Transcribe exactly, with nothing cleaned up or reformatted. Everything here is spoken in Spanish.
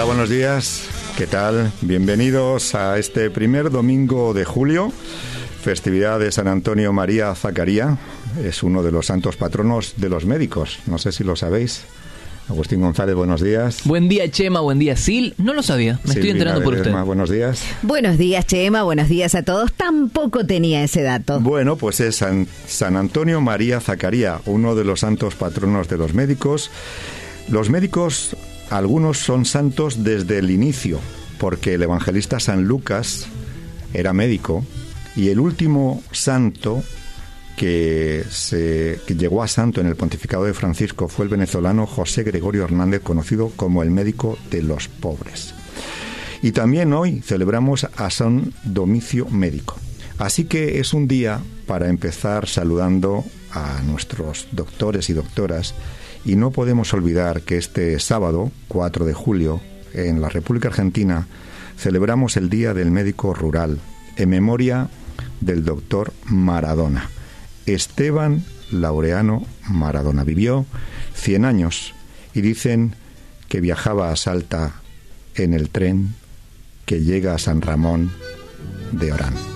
Hola, buenos días. ¿Qué tal? Bienvenidos a este primer domingo de julio, festividad de San Antonio María Zacaría. Es uno de los santos patronos de los médicos. No sé si lo sabéis. Agustín González, buenos días. Buen día, Chema, buen día, Sil. No lo sabía, me Silvina estoy enterando por Ledesma, usted. Buenos días. Buenos días, Chema, buenos días a todos. Tampoco tenía ese dato. Bueno, pues es San, San Antonio María Zacaría, uno de los santos patronos de los médicos. Los médicos, algunos son santos desde el inicio, porque el evangelista San Lucas era médico, y el último santo que, se, que llegó a santo en el pontificado de Francisco fue el venezolano José Gregorio Hernández, conocido como el médico de los pobres. Y también hoy celebramos a San Domicio Médico. Así que es un día para empezar saludando a nuestros doctores y doctoras, y no podemos olvidar que este sábado, cuatro de julio, en la República Argentina, celebramos el Día del Médico Rural, en memoria del doctor Maradona. Esteban Laureano Maradona vivió cien años y dicen que viajaba a Salta en el tren que llega a San Ramón de Orán.